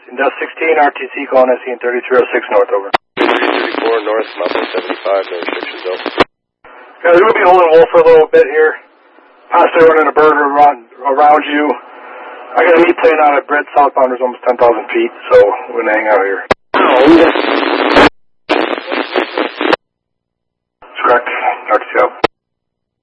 Dust 16, RTC calling SE 3306 north, over. 334 north, Mountain 75, no restrictions, over. Guys, we're going to be holding Wolf for a little bit here. Possibly running a bird around you. I got a meat plane out at Brett southbound, there's almost 10,000 feet, so we're going to hang out here.